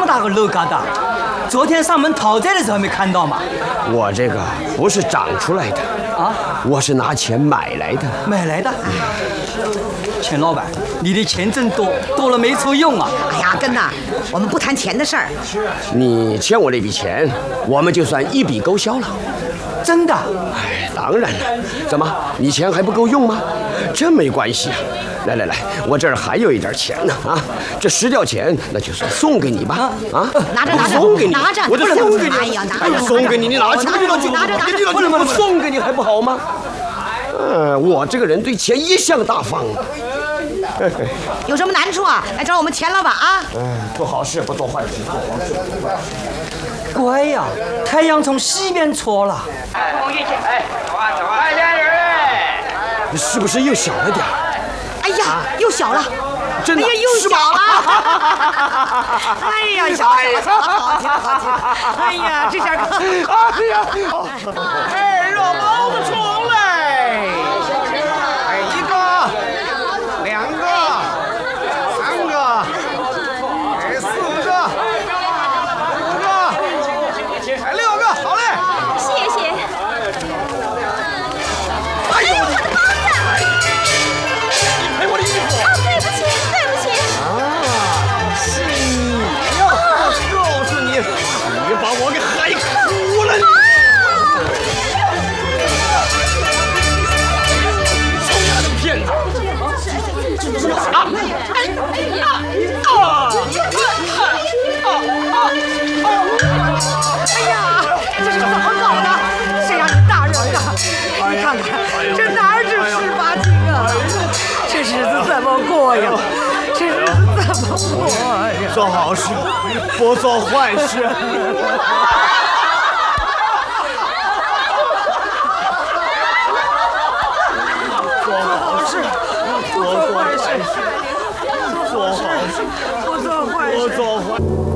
大个楼疙瘩，昨天上门讨债的时候没看到吗？ 我这个不是长出来的啊， 我是拿钱买来的。 买来的。钱老板，你的钱真多，多了没处用啊！ 哎呀，根呐，我们不谈钱的事儿。 你欠我那笔钱，我们就算一笔勾销了。 真的？ 哎，当然了。怎么，你钱还不够用吗？真没关系啊。来来来，我这儿还有一点钱呢啊！这10吊钱，那就算送给你吧啊！ 拿着， 送给你， 拿着， 我就送给你。 哎呀，拿着， 哎呀，送给你，你拿去， 拿着， 我送给你还不好吗？我这个人对钱一向大方。 有什么难处啊？来找我们钱老板啊！ 做好事不做坏事，做好事不做坏事。 乖呀，太阳从西边出了。 哎，走啊走啊！来人哎！ 是不是又小了点？ 哎呀，又小了。 真的， 哎呀，又小了！哎呀，小了，好听好听！哎呀，这下可…… 哎呀， 哎，热包子出来！哎，1个，2个，3个，哎，4个，5个，哎，6个，好嘞！ 谢谢。哎呦，我的包子！ 你赔我的衣服！ 哦，对不起，对不起。 是你呀！我告诉你，你把我给害哭了！臭丫头骗子！ 哎呀，这是怎么搞的？谁让你大人的？你看看，这哪是18斤啊？这日子怎么过呀？这日子怎么过呀？ 做好事，不做坏事。做好事，不做坏事。做好事，不做坏事。